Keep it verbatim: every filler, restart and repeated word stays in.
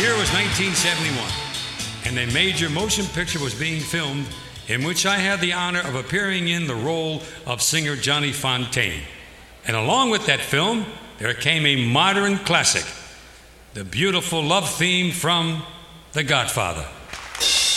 year was nineteen seventy-one, and a major motion picture was being filmed in which I had the honor of appearing in the role of singer Johnny Fontaine. And along with that film, there came a modern classic, the beautiful love theme from The Godfather.